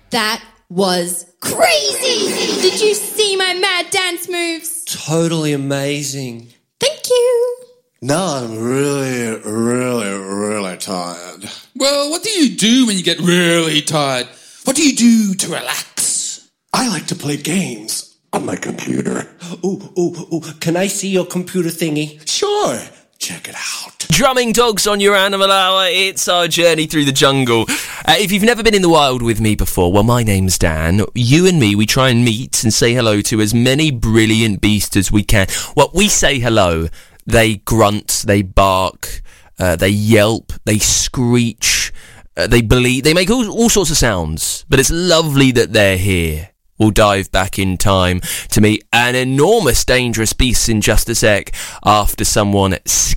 That was crazy! Did you see my mad dance moves? Totally amazing. Thank you. Now I'm really tired. Well, what do you do when you get really tired? What do you do to relax? I like to play games on my computer. Ooh, can I see your computer thingy? Sure, check it out. Drumming dogs on your animal hour. It's our journey through the jungle. If you've never been in the wild with me before, well, my name's Dan. You and me, we try and meet and say hello to as many brilliant beasts as we can. Well, we say hello. They grunt, they bark, they yelp, they screech, they bleat. They make all sorts of sounds. But it's lovely that they're here. We'll dive back in time to meet an enormous dangerous beast in just a sec after someone